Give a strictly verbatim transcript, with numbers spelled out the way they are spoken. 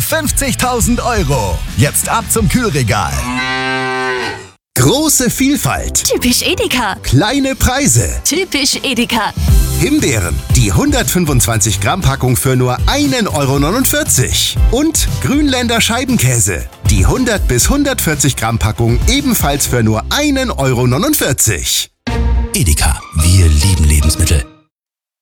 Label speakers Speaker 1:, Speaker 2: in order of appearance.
Speaker 1: fünfzigtausend Euro. Jetzt ab zum Kühlregal. Große Vielfalt.
Speaker 2: Typisch Edeka.
Speaker 1: Kleine Preise.
Speaker 2: Typisch Edeka.
Speaker 1: Himbeeren, die hundertfünfundzwanzig Gramm Packung für nur ein Euro neunundvierzig. Und Grünländer Scheibenkäse, die hundert bis hundertvierzig Gramm Packung ebenfalls für nur ein Euro neunundvierzig.
Speaker 3: Edeka, wir lieben Lebensmittel.